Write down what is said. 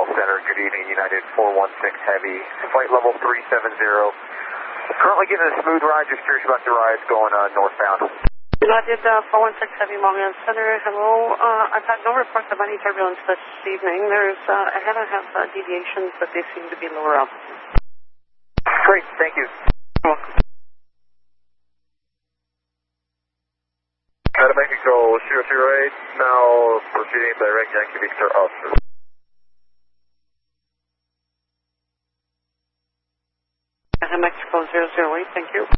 Center. Good evening, United 416 Heavy, flight level 370. Currently getting a smooth ride, just curious about the rides going northbound. United 416 Heavy, Montreal Center, hello. I've had no reports of any turbulence this evening. There's ahead I have deviations, but they seem to be lower altitude. Great, thank you. You're welcome. Adam Mexico 008, now proceeding direct Yankee Victor Oscar. Mexico 008, thank you.